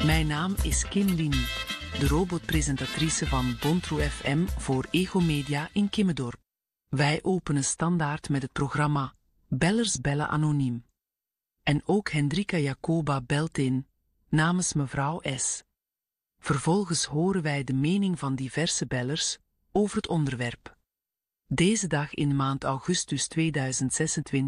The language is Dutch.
Mijn naam is Kim Lini, de robotpresentatrice van Bontroe FM voor Ego Media in Kimmendorp. Wij openen standaard met het programma Bellers bellen anoniem. En ook Hendrika Jacoba belt in, namens mevrouw S. Vervolgens horen wij de mening van diverse bellers over het onderwerp. Deze dag in maand augustus 2026